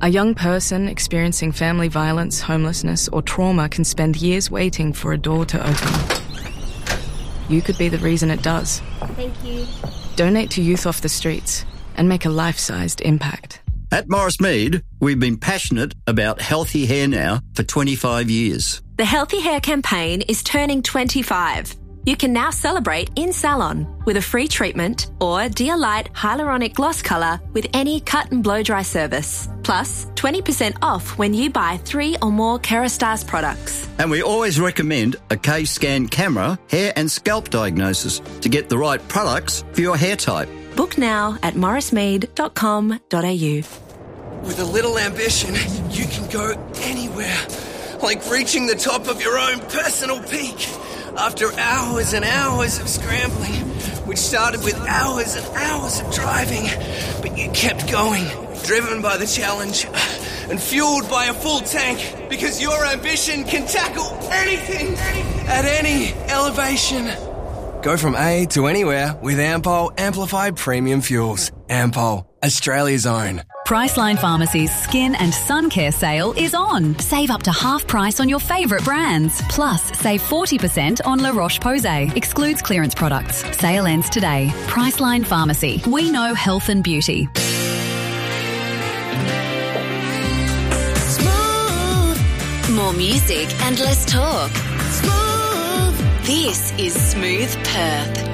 A young person experiencing family violence, homelessness, or trauma can spend years waiting for a door to open. You could be the reason it does. Thank you. Donate to Youth Off the Streets and make a life-sized impact. At Morris Mead, we've been passionate about healthy hair now for 25 years. The Healthy Hair campaign is turning 25. You can now celebrate in salon with a free treatment or Dear Light Hyaluronic Gloss Colour with any cut and blow dry service. Plus, 20% off when you buy 3 or more Kerastase products. And we always recommend a K-Scan camera, hair and scalp diagnosis to get the right products for your hair type. Book now at morrismead.com.au. With a little ambition, you can go anywhere. Like reaching the top of your own personal peak. After hours and hours of scrambling, which started with hours and hours of driving, but you kept going, driven by the challenge and fueled by a full tank, because your ambition can tackle anything at any elevation. Go from A to anywhere with Ampol Amplified Premium Fuels. Ampol, Australia's own. Priceline Pharmacy's Skin and Sun Care sale is on. Save up to half price on your favourite brands. Plus, save 40% on La Roche-Posay. Excludes clearance products. Sale ends today. Priceline Pharmacy. We know health and beauty. Smooth. More music and less talk. Smooth. This is Smooth Perth.